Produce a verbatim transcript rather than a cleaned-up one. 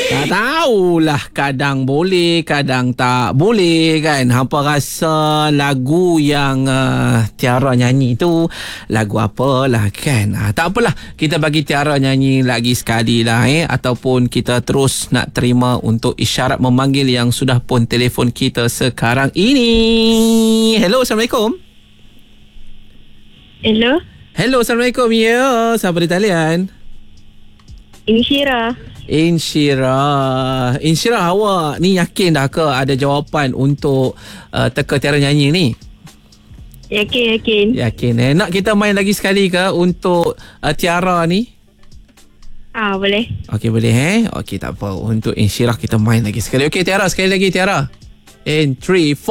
Tak tahulah, kadang boleh, kadang tak boleh kan. Hampa rasa lagu yang uh, Tiara nyanyi tu lagu apalah kan. Ha, tak apalah, kita bagi Tiara nyanyi lagi sekali lah eh. Ataupun kita terus nak terima untuk isyarat memanggil yang sudah pun telefon kita sekarang ini. Hello, Assalamualaikum. Hello. Hello, Assalamualaikum. Ya, siapa di talian? Insyira. Insyira. Insyira, awak ni yakin dah ke ada jawapan untuk uh, teka Tiara nyanyi ni? Yakin, yakin. Yakin eh. Nak kita main lagi sekali ke untuk uh, Tiara ni? Ah, boleh. Okey, boleh eh. Okey, tak apa. Untuk Insyira kita main lagi sekali. Okey, Tiara, sekali lagi Tiara. In three, four